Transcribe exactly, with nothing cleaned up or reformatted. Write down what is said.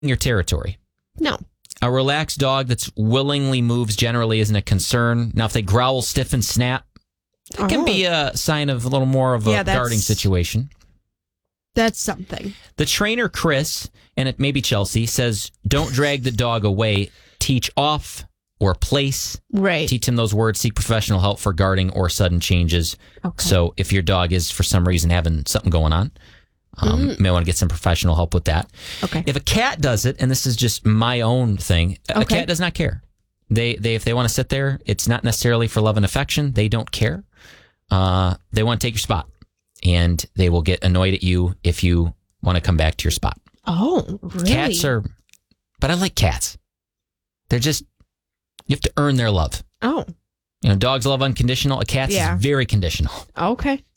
your territory. No. A relaxed dog that's willingly moves generally isn't a concern. Now, if they growl, stiff, and snap, that can Oh. be a sign of a little more of a Yeah, that's- guarding situation. That's something. The trainer, Chris, and it may be Chelsea, says don't drag the dog away. Teach off or place. Right. Teach him those words. Seek professional help for guarding or sudden changes. Okay. So if your dog is, for some reason, having something going on, um, Mm. may want to get some professional help with that. Okay. If a cat does it, and this is just my own thing, a Okay. cat does not care. They, they, if they want to sit there, it's not necessarily for love and affection. They don't care. Uh, they want to take your spot, and they will get annoyed at you if you want to come back to your spot. Oh, really? Cats are, but I like cats. They're just, you have to earn their love. Oh, You know, dogs love unconditional. A cat's Yeah. is very conditional. okay.